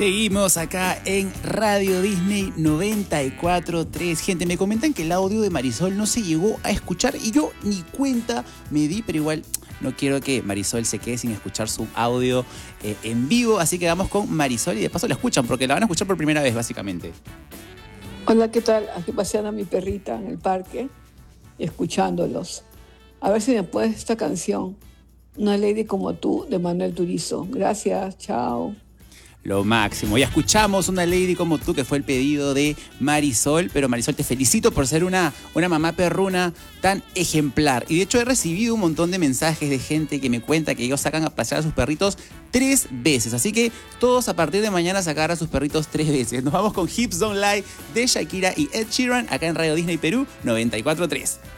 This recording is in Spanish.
Seguimos acá en Radio Disney 94.3. Gente, me comentan que el audio de Marisol no se llegó a escuchar y yo ni cuenta me di, pero igual no quiero que Marisol se quede sin escuchar su audio en vivo, así que vamos con Marisol y de paso la escuchan porque la van a escuchar por primera vez básicamente. Hola, ¿qué tal? Aquí paseando a mi perrita en el parque y escuchándolos. A ver si me puedes esta canción, Una Lady como tú, de Manuel Turizo. Gracias, chao. Lo máximo. Ya escuchamos Una Lady como tú, que fue el pedido de Marisol. Pero Marisol, te felicito por ser una mamá perruna tan ejemplar. Y de hecho he recibido un montón de mensajes de gente que me cuenta que ellos sacan a pasear a sus perritos 3 veces. Así que todos a partir de mañana sacar a sus perritos 3 veces. Nos vamos con Hips Don't Lie de Shakira y Ed Sheeran acá en Radio Disney Perú 94.3.